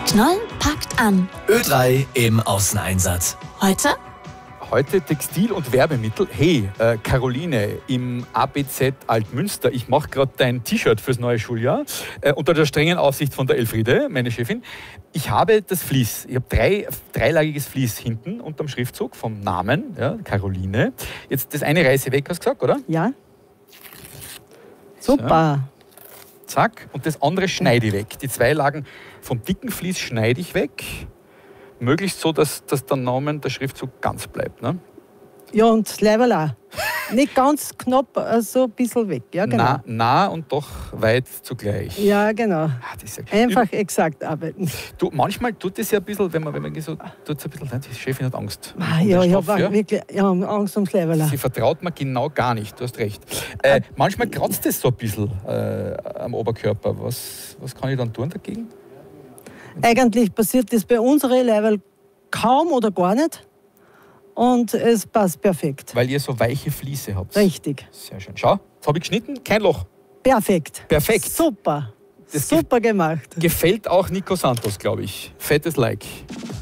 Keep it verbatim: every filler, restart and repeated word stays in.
Knoll packt an. Ö drei im Außeneinsatz. Heute? Heute Textil- und Werbemittel. Hey, äh, Caroline im A B Z Altmünster, ich mache gerade dein T-Shirt fürs neue Schuljahr äh, unter der strengen Aufsicht von der Elfriede, meine Chefin. Ich habe das Vlies, ich habe drei, dreilagiges Vlies hinten unterm Schriftzug vom Namen, ja, Caroline. Jetzt das eine reiße weg, hast du gesagt, oder? Ja. Super. So. Zack. Und das andere schneide ich weg. Die zwei Lagen vom dicken Vlies schneide ich weg. Möglichst so, dass, dass der Name, der Schriftzug ganz bleibt. Ne? Ja, und das Leiberl auch. Nicht ganz knapp, so ein bisschen weg. Ja, genau. Nah, nah und doch weit zugleich. Ja, genau. Ah, das ist ja Einfach Üb exakt arbeiten. Du, manchmal tut es ja ein bisschen, wenn man, wenn man so, tut ein bisschen, die Chefin hat Angst. Ah, um ja, ich Stoff, habe ja? wirklich ja, Angst ums Leiberl. Sie vertraut mir genau gar nicht, du hast recht. Äh, manchmal kratzt es so ein bisschen äh, am Oberkörper. Was, was kann ich dann tun dagegen? Eigentlich passiert das bei unseren Leiberl kaum oder gar nicht. Und es passt perfekt. Weil ihr so weiche Fliese habt. Richtig. Sehr schön. Schau, jetzt habe ich geschnitten, kein Loch. Perfekt. Perfekt. Super. Das Super gemacht. Gefällt auch Nico Santos, glaube ich. Fettes Like.